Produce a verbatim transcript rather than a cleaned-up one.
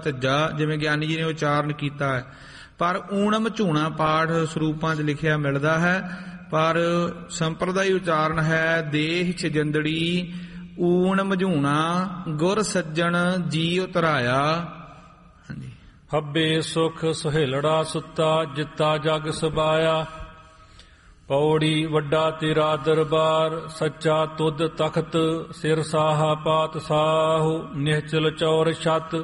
ਤੀਜਾ ਜਿਵੇਂ ਗਿਆਨੀ ਜੀ ਨੇ ਉਚਾਰਨ ਕੀਤਾ ਹੈ, ਪਰ ਊਣਮ ਝੂਣਾ ਪਾਠ ਸਰੂਪਾਂ 'ਚ ਲਿਖਿਆ ਮਿਲਦਾ ਹੈ, ਪਰ ਸੰਪਰਦਾਇ ਉਚਾਰਨ ਹੈ ਦੇਹ ਛਜੰਦੜੀ ਊਣ ਮਝੂਣਾ ਗੁਰ ਸੱਜਣ ਜੀ ਉਤਰਾਇਆ। ਹਾਂਜੀ। ਹੱਬੇ ਸੁਖ ਸੁਹੇਲੜਾ ਸੁੱਤਾ ਜਿੱਤਾ ਜਗ ਸਬਾਇਆ, ਪੌੜੀ ਵੱਡਾ ਤੇਰਾ ਦਰਬਾਰ ਸੱਚਾ ਤੁਧ ਤਖਤ ਸਿਰ ਸਾਹਾ ਪਾਤ ਸਾਹੁ ਨਿਹਚਲ ਚੌਰ ਛਤ।